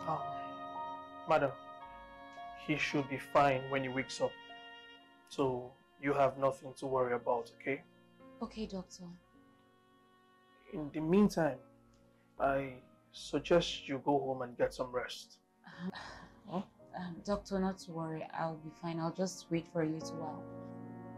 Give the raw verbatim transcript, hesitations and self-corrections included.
Oh, madam, he should be fine when he wakes up. So you have nothing to worry about, okay? Okay, doctor. In the meantime, I suggest you go home and get some rest. Uh, um, doctor, not to worry. I'll be fine. I'll just wait for a little while.